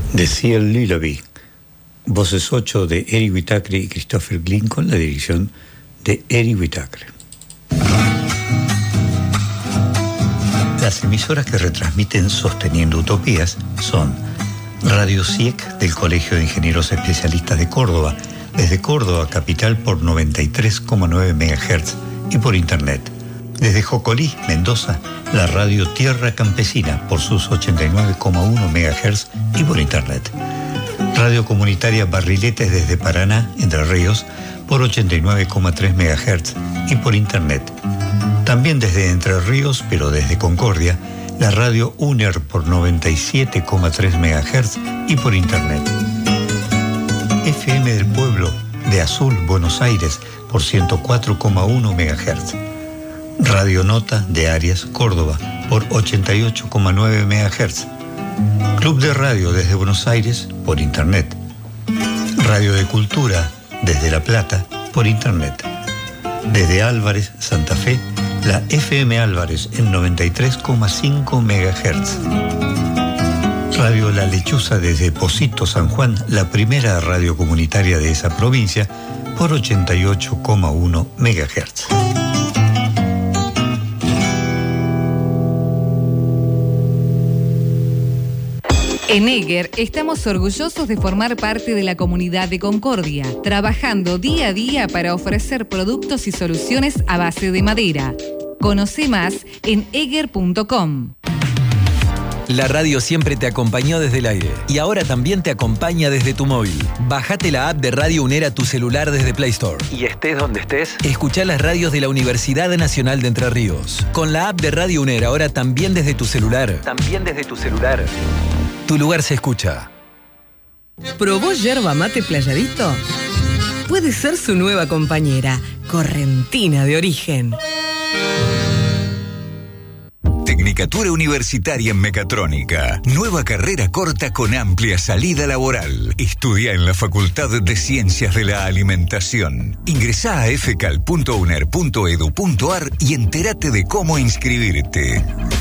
de C.L. Lullaby. Voces 8 de Eric Whitacre y Christopher Glynn con la dirección de Eric Whitacre. Las emisoras que retransmiten Sosteniendo Utopías son Radio SIEC del Colegio de Ingenieros Especialistas de Córdoba, desde Córdoba capital por 93,9 MHz y por internet. Desde Jocolí, Mendoza, la radio Tierra Campesina por sus 89,1 MHz y por internet. Radio Comunitaria Barriletes desde Paraná, Entre Ríos, por 89,3 MHz y por internet. También desde Entre Ríos, pero desde Concordia, la radio UNER por 97,3 MHz y por internet. FM del Pueblo de Azul, Buenos Aires, por 104,1 MHz. Radio Nota de Arias, Córdoba, por 88,9 MHz. Club de Radio desde Buenos Aires, por internet. Radio de Cultura desde La Plata, por internet. Desde Álvarez, Santa Fe, la FM Álvarez en 93,5 MHz. Radio La Lechuza desde Pocito, San Juan, la primera radio comunitaria de esa provincia, por 88,1 MHz. En Eger estamos orgullosos de formar parte de la comunidad de Concordia, trabajando día a día para ofrecer productos y soluciones a base de madera. Conoce más en eger.com. La radio siempre te acompañó desde el aire y ahora también te acompaña desde tu móvil. Bájate la app de Radio UNER a tu celular desde Play Store. Y estés donde estés, escuchá las radios de la Universidad Nacional de Entre Ríos. Con la app de Radio UNER ahora también desde tu celular. Tu lugar se escucha. ¿Probó yerba mate Playadito? Puede ser su nueva compañera, correntina de origen. Tecnicatura Universitaria en Mecatrónica. Nueva carrera corta con amplia salida laboral. Estudia en la Facultad de Ciencias de la Alimentación. Ingresá a fcal.uner.edu.ar y entérate de cómo inscribirte.